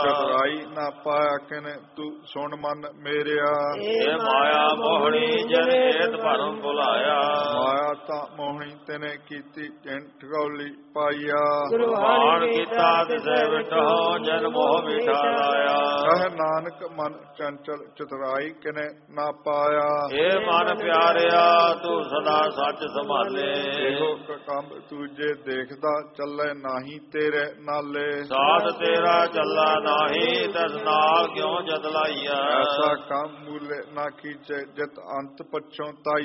ਚਤੁਰਾਈ ਨਾ ਪਾਇਆ ਕਿਨੇ ਤੂੰ ਸੁਣ ਮਨ ਮੇਰਿਆ। ਇਹ ਮਾਇਆ ਮੋਹਣੀ ਜਿਨ ਏਤ ਭਰਮ ਭੁਲਾਇਆ। ਮਾਇਆ ਤਾਂ ਮੋਹਣੀ ਤੈਨੇ ਕੀਤੀ ਜਿਨ ਠਗੌਲੀ ਪਾਈਆ। ਗੁਰਬਾਣ ਕੀਤਾ ਤਿਸੈ ਵਿਟੋ ਜਨ ਮੋਹ ਮਿਠਾ ਲਾਇਆ। ਕਹ ਨਾਨਕ ਮਨ ਚੰਚਲ ਚਤੁਰਾਈ ਕਿਨੇ ਨਾ ਪਾਇਆ। ਇਹ ਮਨ ਪਿਆਰਿਆ ਤੂੰ ਸਦਾ ਸੱਚ ਸੰਭਾਲੇ। ਇਹੋ ਕੰਬ ਤੂਜੇ ਦੇਖਦਾ ਚੱਲੇ ਨਾਹੀ ਤੇਰੇ ਨਾਲੇ। ਸਾਧ ਤੇਰਾ ਚੱਲਾ ਨਾਹੀ ਤਸ ਨਾਲ ਕਿਉਂ ਜਦ ਲਾਈਆ। ਐਸਾ ਕੰਮ ਮੂਲੇ ਨਾ ਕੀਚੇ ਜਿਤ ਅੰਤ ਪਛੋਂ ਤਾਈ।